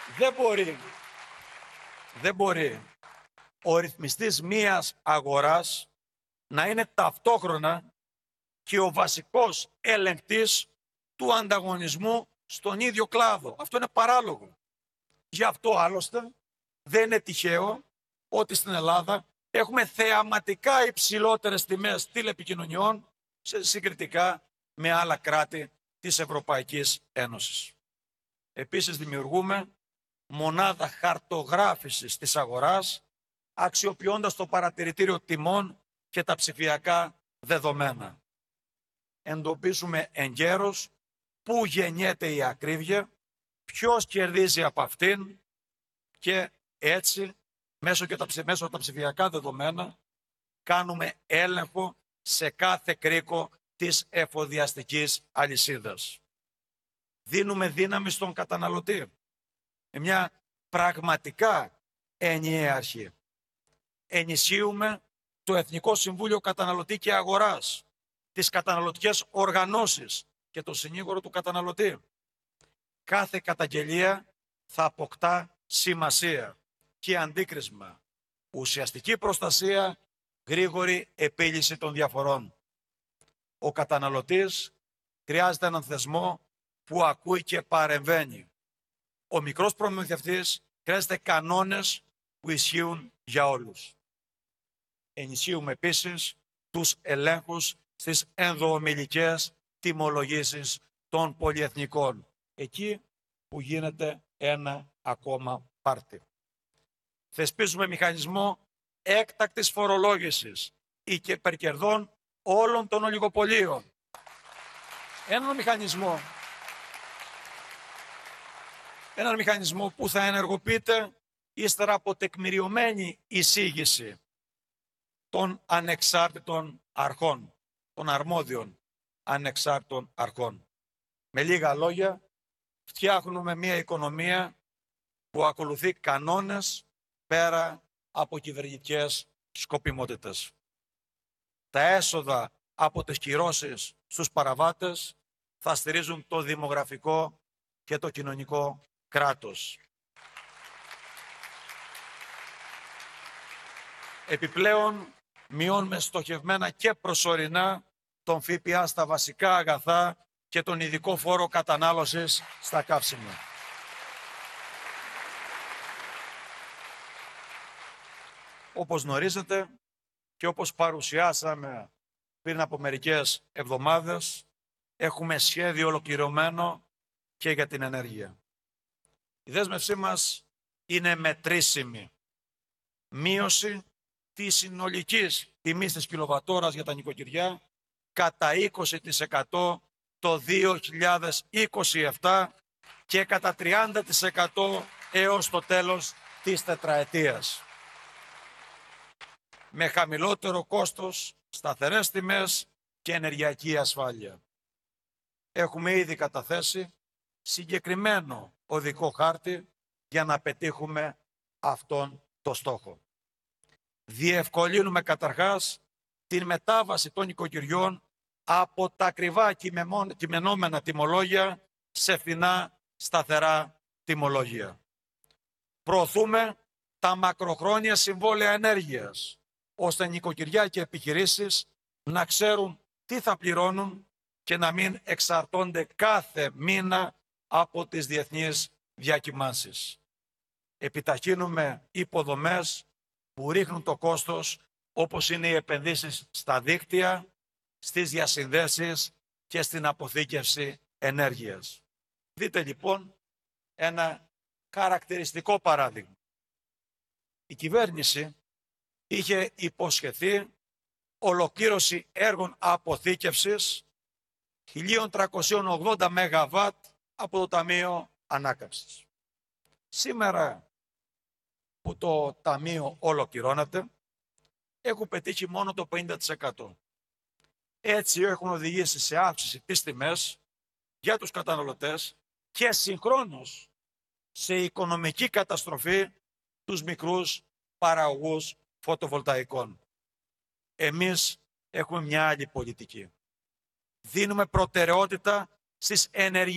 Δεν μπορεί ο ρυθμιστής μίας αγοράς να είναι ταυτόχρονα και ο βασικός ελεγκτής του ανταγωνισμού στον ίδιο κλάδο. Αυτό είναι παράλογο. Γι' αυτό άλλωστε δεν είναι τυχαίο ότι στην Ελλάδα έχουμε θεαματικά υψηλότερες τιμές τηλεπικοινωνιών συγκριτικά με άλλα κράτη της Ευρωπαϊκής Ένωσης. Επίσης δημιουργούμε μονάδα χαρτογράφησης της αγοράς αξιοποιώντας το παρατηρητήριο τιμών και τα ψηφιακά δεδομένα. Εντοπίζουμε εγκαίρως πού γεννιέται η ακρίβεια, ποιος κερδίζει από αυτήν και έτσι μέσω από τα ψηφιακά δεδομένα κάνουμε έλεγχο σε κάθε κρίκο της εφοδιαστικής αλυσίδας. Δίνουμε δύναμη στον καταναλωτή με μια πραγματικά ενιαία αρχή. Ενισχύουμε το Εθνικό Συμβούλιο Καταναλωτή και Αγοράς, τις καταναλωτικές οργανώσεις και το συνήγορο του καταναλωτή. Κάθε καταγγελία θα αποκτά σημασία και αντίκρισμα, ουσιαστική προστασία, γρήγορη επίλυση των διαφορών. Ο καταναλωτής χρειάζεται έναν θεσμό που ακούει και παρεμβαίνει. Ο μικρός προμηθευτής χρειάζεται κανόνες που ισχύουν για όλους. Ενισχύουμε επίσης τους ελέγχους στις ενδοομιλικές τιμολογήσεις των πολυεθνικών, εκεί που γίνεται ένα ακόμα πάρτι. Θεσπίζουμε μηχανισμό έκτακτης φορολόγησης ή και υπερκερδών όλων των ολιγοπολίων. Έναν μηχανισμό που θα ενεργοποιείται ύστερα από τεκμηριωμένη εισήγηση των ανεξάρτητων αρχών, των αρμόδιων ανεξάρτητων αρχών. Με λίγα λόγια, φτιάχνουμε μια οικονομία που ακολουθεί κανόνες πέρα από κυβερνητικές σκοπιμότητες. Τα έσοδα από τις κυρώσεις στους παραβάτες θα στηρίζουν το δημογραφικό και το κοινωνικό κράτος. Επιπλέον, μειώνουμε στοχευμένα και προσωρινά τον ΦΠΑ στα βασικά αγαθά και τον ειδικό φόρο κατανάλωσης στα καύσιμα. Όπως γνωρίζετε και όπως παρουσιάσαμε πριν από μερικές εβδομάδες, έχουμε σχέδιο ολοκληρωμένο και για την ενέργεια. Η δέσμευσή μας είναι μετρήσιμη. Μείωση της συνολικής τιμής της κιλοβατόρας για τα νοικοκυριά κατά 20% το 2027 και κατά 30% έως το τέλος της τετραετίας. Με χαμηλότερο κόστος, σταθερές τιμές και ενεργειακή ασφάλεια. Έχουμε ήδη καταθέσει συγκεκριμένο οδικό χάρτη για να πετύχουμε αυτόν το στόχο. Διευκολύνουμε καταρχάς την μετάβαση των νοικοκυριών από τα ακριβά κειμενόμενα τιμολόγια σε φθηνά σταθερά τιμολόγια. Προωθούμε τα μακροχρόνια συμβόλαια ενέργειας, ώστε νοικοκυριά και επιχειρήσεις να ξέρουν τι θα πληρώνουν και να μην εξαρτώνται κάθε μήνα από τις διεθνείς διακυμάνσεις. Επιταχύνουμε υποδομές που ρίχνουν το κόστος, όπως είναι οι επενδύσεις στα δίκτυα, στις διασυνδέσεις και στην αποθήκευση ενέργειας. Δείτε λοιπόν ένα χαρακτηριστικό παράδειγμα. Η κυβέρνηση είχε υποσχεθεί ολοκλήρωση έργων αποθήκευσης 1.380 ΜΒ από το Ταμείο Ανάκαμψης. Σήμερα που το Ταμείο ολοκληρώνεται, έχουν πετύχει μόνο το 50%. Έτσι έχουν οδηγήσει σε αύξηση τις τιμές για τους καταναλωτές και συγχρόνως σε οικονομική καταστροφή τους μικρούς παραγωγούς φωτοβολταϊκών. Εμείς έχουμε μια άλλη πολιτική. Δίνουμε προτεραιότητα στις ενεργειακές